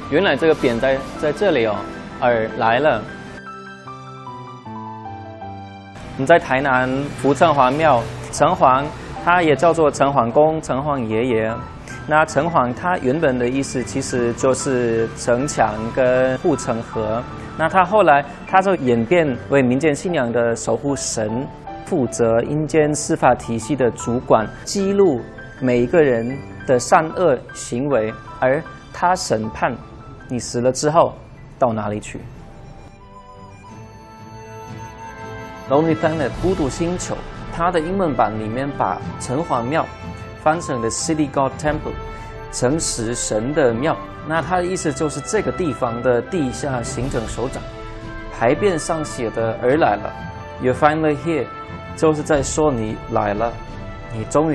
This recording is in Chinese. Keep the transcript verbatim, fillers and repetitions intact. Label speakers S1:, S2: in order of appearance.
S1: 原来这个匾在在这里哦，而来了。我们在台南福城隍庙，城隍他也叫做城隍公、城隍爷爷。那城隍他原本的意思其实就是城墙跟护城河。那他后来他就演变为民间信仰的守护神，负责阴间司法体系的主管，记录每一个人的善恶行为，而他审判你死了之后到哪里去。Lonely Planet 孤独星球，它的英文版里面把城隍庙翻成了 City God Temple， 诚实神的庙。那它的意思就是这个地方的地下行政首长。牌匾上写的"而来了 "，You're finally here， 就是在说你来了，你终于。